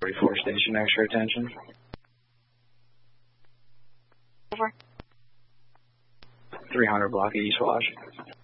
44 station, extra attention. Over. 300 block East Wash.